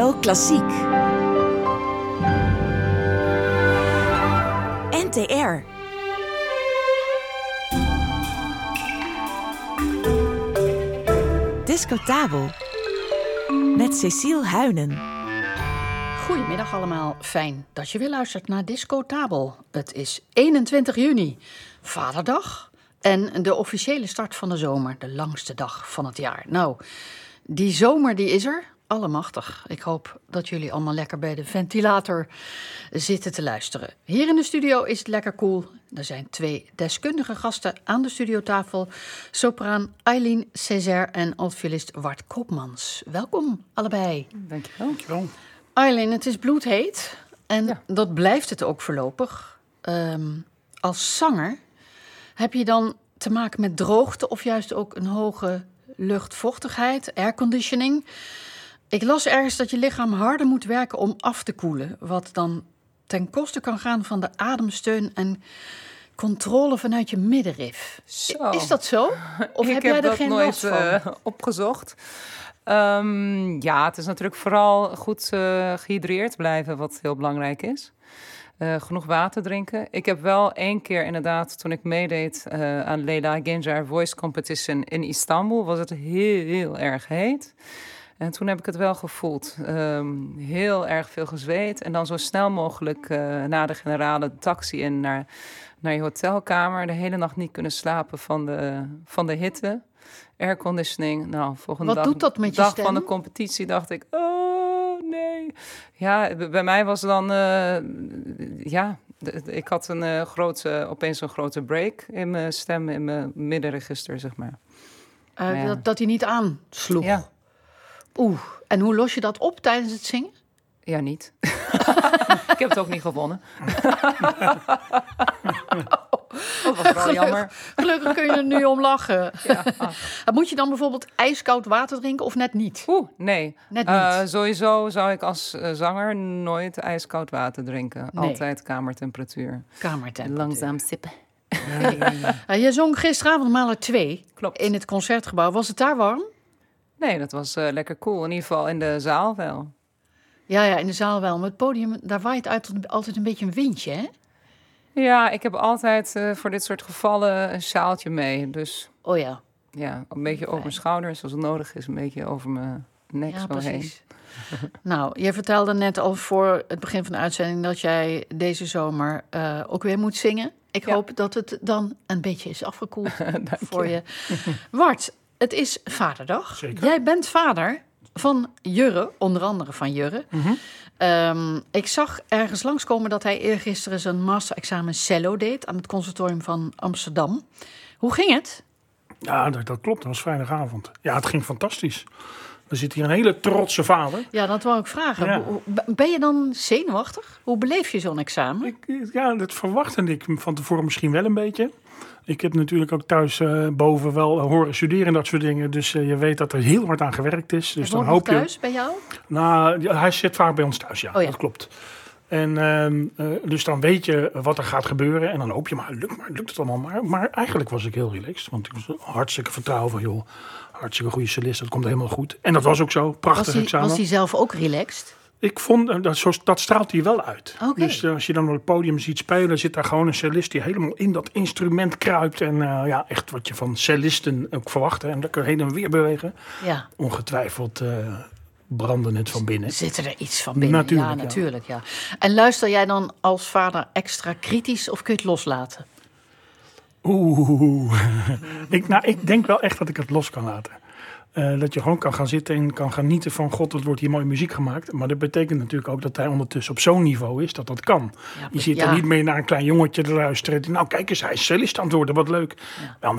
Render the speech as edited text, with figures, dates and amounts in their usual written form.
NPO Klassiek. NTR. Discotabel. Met Cecile Huynen. Goedemiddag allemaal, fijn dat je weer luistert naar Discotabel. Het is 21 juni, Vaderdag en de officiële start van de zomer, de langste dag van het jaar. Nou, die zomer die is er, allemachtig. Ik hoop dat jullie allemaal lekker bij de ventilator zitten te luisteren. Hier in de studio is het lekker koel. Er zijn 2 deskundige gasten aan de studiotafel. Sopraan Eileen Césaire en altviolist Wart Koopmans. Welkom allebei. Dankjewel. Eileen, het is bloedheet en dat blijft het ook voorlopig. Als zanger heb je dan te maken met droogte of juist ook een hoge luchtvochtigheid, airconditioning. Ik las ergens dat je lichaam harder moet werken om af te koelen, wat dan ten koste kan gaan van de ademsteun en controle vanuit je middenrif. Zo. Is dat zo? Of heb jij er geen last van? Ik heb dat nooit opgezocht. Ja, het is natuurlijk vooral goed gehydreerd blijven, wat heel belangrijk is. Genoeg water drinken. Ik heb wel 1 keer inderdaad, toen ik meedeed aan Leyla Gencer Voice Competition in Istanbul, was het heel erg heet. En toen heb ik het wel gevoeld. Heel erg veel gezweet. En dan zo snel mogelijk na de generale taxi in naar je hotelkamer. De hele nacht niet kunnen slapen van de hitte. Airconditioning. Nou, volgende Wat dag, doet dat met je dag stem? van de competitie dacht ik, oh nee. Ja, bij mij was dan, ik had opeens een grote break in mijn stem, in mijn middenregister, zeg maar. Dat hij niet aansloeg. Ja. Oeh, en hoe los je dat op tijdens het zingen? Ja, niet. Ik heb het ook niet gewonnen. Dat was wel jammer. Gelukkig kun je er nu om lachen. Ja. Moet je dan bijvoorbeeld ijskoud water drinken of net niet? Nee. Net niet. Sowieso zou ik als zanger nooit ijskoud water drinken. Nee. Altijd kamertemperatuur. Kamertemperatuur. Langzaam sippen. Je zong gisteravond Mahler 2 Klopt. in het Concertgebouw. Was het daar warm? Nee, dat was lekker cool. In ieder geval in de zaal wel. Ja, in de zaal wel. Maar het podium, daar waait altijd een beetje een windje, hè? Ja, ik heb altijd voor dit soort gevallen een sjaaltje mee. Dus Oh ja. ja, een beetje over mijn schouders als het nodig is. Een beetje over mijn nek zo precies. heen. Nou, je vertelde net al voor het begin van de uitzending dat jij deze zomer ook weer moet zingen. Ik hoop dat het dan een beetje is afgekoeld voor je. Wart, het is Vaderdag. Zeker. Jij bent vader van Jurre, onder andere van Jurre. Mm-hmm. Ik zag ergens langskomen dat hij eergisteren zijn masterexamen cello deed aan het conservatorium van Amsterdam. Hoe ging het? Ja, dat klopt. Dat was vrijdagavond. Ja, het ging fantastisch. Er zit hier een hele trotse vader. Ja, dat wou ik vragen. Ja. Ben je dan zenuwachtig? Hoe beleef je zo'n examen? Dat verwachtte ik van tevoren misschien wel een beetje. Ik heb natuurlijk ook thuis boven wel horen studeren en dat soort dingen. Dus je weet dat er heel hard aan gewerkt is. Dus dan hoop je. Thuis bij jou? Nou, hij zit vaak bij ons thuis, ja. Oh ja. Dat klopt. En dus dan weet je wat er gaat gebeuren. En dan hoop je, lukt het allemaal. Maar eigenlijk was ik heel relaxed. Want ik was hartstikke vertrouwen van, joh, hartstikke goede solist. Dat komt helemaal goed. En dat was ook zo. Prachtig examen. Was hij zelf ook relaxed? Ik vond, dat straalt hij wel uit. Okay. Dus als je dan op het podium ziet spelen, zit daar gewoon een cellist die helemaal in dat instrument kruipt. En echt wat je van cellisten ook verwacht. En lekker heen en weer bewegen. Ja. Ongetwijfeld branden het van binnen. Zit er iets van binnen? Natuurlijk, ja, natuurlijk. Ja. En luister jij dan als vader extra kritisch of kun je het loslaten? Ik denk wel echt dat ik het los kan laten. Dat je gewoon kan gaan zitten en kan gaan genieten van, God, er wordt hier mooie muziek gemaakt. Maar dat betekent natuurlijk ook dat hij ondertussen op zo'n niveau is dat kan. Je zit er niet meer naar een klein jongetje te luisteren. Nou, kijk eens, hij is cellist aan het worden, wat leuk. Ja. Wel,